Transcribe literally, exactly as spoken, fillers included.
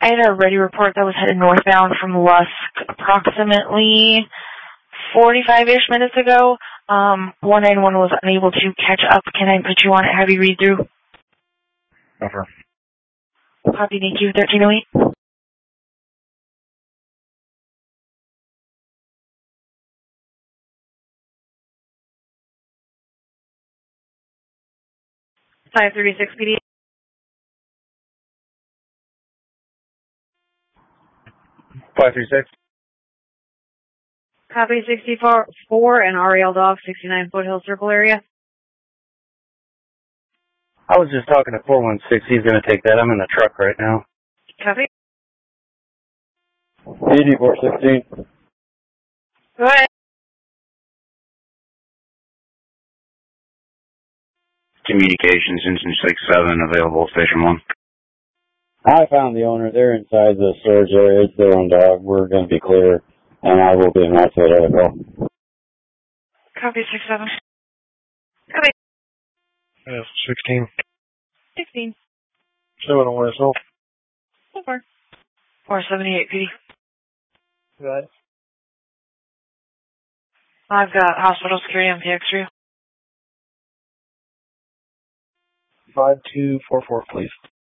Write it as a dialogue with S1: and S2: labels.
S1: I had a ready report that was headed northbound from Lusk approximately forty-five-ish minutes ago. Um, one nine one was unable to catch up. Can I put you on it? Have you read through?
S2: Over.
S1: Copy, thank you. thirteen oh eight. five thirty-six P D.
S2: five three six.
S3: Copy sixty-four and R E L Dog, sixty-nine Foothill Circle area.
S2: I was just talking to four one six. He's going to take that. I'm in the truck right now.
S3: Copy.
S2: eighty-four sixteen.
S3: Go ahead.
S4: Communications, Instance six seven, available, Station one.
S5: I found the owner. They're inside the storage area. It's their own dog. We're going to be clear, and I will be in that side of the call.
S1: Copy, six seven.
S3: Copy.
S2: Yes, sixteen.
S3: sixteen.
S2: seven on whistle.
S3: So far.
S1: four seventy-eight P D.
S2: Right.
S1: I've got hospital security on P X three.
S2: five two four four, please.